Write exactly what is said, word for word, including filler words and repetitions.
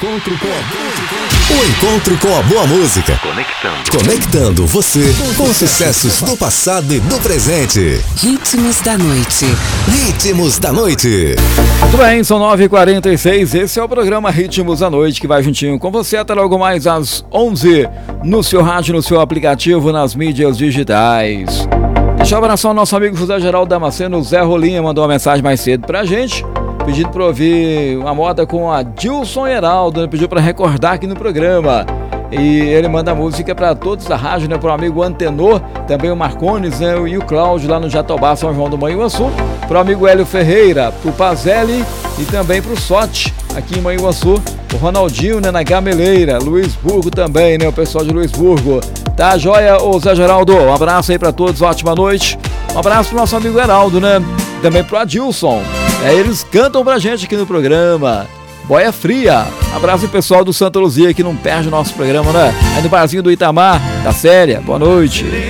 encontro com a... O encontro com a boa música. Conectando. Conectando você com os sucessos do passado e do presente. Ritmos da noite. Ritmos da noite. Muito bem, são nove e quarenta e seis. Esse é o programa Ritmos da Noite, que vai juntinho com você até logo mais às onze, no seu rádio, no seu aplicativo, nas mídias digitais. Deixa eu abraçar o nosso amigo José Geraldo Damasceno. O Zé Rolinha mandou uma mensagem mais cedo pra gente, pedindo para ouvir uma moda com a Dilson Heraldo, né? Pediu para recordar aqui no programa. E ele manda a música para todos da rádio, né? Para o amigo Antenor, também o Marcones, né? E o Cláudio lá no Jatobá, São João do Manhuaçu. Para o amigo Hélio Ferreira, para o Pazelli e também para o Sote, aqui em Manhuaçu. O Ronaldinho, né? Na Gameleira, Luisburgo também, né? O pessoal de Luisburgo. Tá joia, ô Zé Geraldo? Um abraço aí para todos, ótima noite. Um abraço pro nosso amigo Heraldo, né? Também pro Adilson. É, eles cantam pra gente aqui no programa. Boia Fria. Abraço pro pessoal do Santa Luzia que não perde o nosso programa, né? É do barzinho do Itamar, da Séria. Boa noite.